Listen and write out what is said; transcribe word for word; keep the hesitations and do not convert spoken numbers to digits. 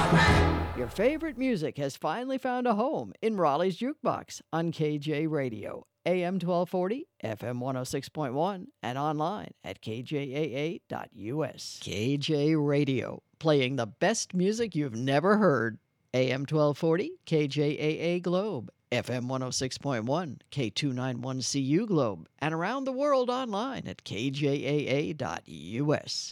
Your favorite music has finally found a home in Raleigh's Jukebox on K J Radio, A M twelve forty, F M one oh six point one, and online at k j a a dot u s. K J Radio, playing the best music you've never heard. A M twelve forty, K J A A Globe, F M one oh six point one, K two ninety-one C U Globe, and around the world online at k j a a dot u s.